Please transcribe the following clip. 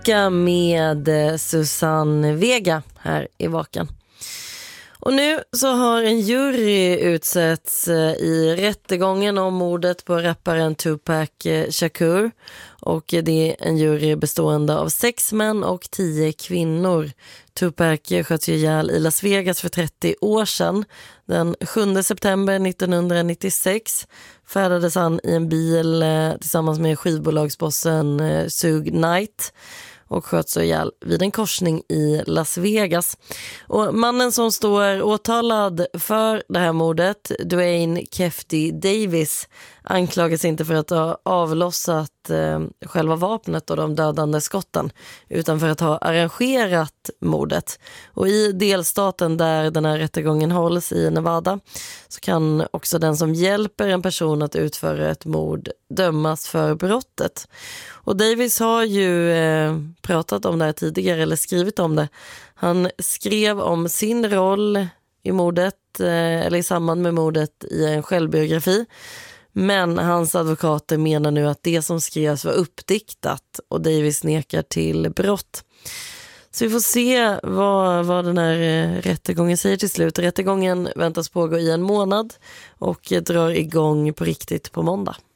med Susanne Vega här i Vaken. Och nu så har en jury utsetts i rättegången om mordet på rapparen Tupac Shakur. Och det är en jury bestående av 6 män och 10 kvinnor. Tupac sköts ihjäl i Las Vegas för 30 år sedan. Den 7 september 1996 färdades han i en bil tillsammans med skivbolagsbossen Suge Knight och sköts ihjäl vid en korsning i Las Vegas. Och mannen som står åtalad för det här mordet, Duane Kefti Davis, anklagas inte för att ha avlossat själva vapnet och de dödande skotten, utan för att ha arrangerat mordet. Och i delstaten där den här rättegången hålls, i Nevada, så kan också den som hjälper en person att utföra ett mord dömas för brottet. Och Davis har ju pratat om det här tidigare, eller skrivit om det. Han skrev om sin roll i mordet, eller i samband med mordet, i en självbiografi. Men hans advokater menar nu att det som skrevs var uppdiktat och Davis nekar till brott. Så vi får se vad den här rättegången säger till slut. Rättegången väntas pågå i en månad och drar igång på riktigt på måndag.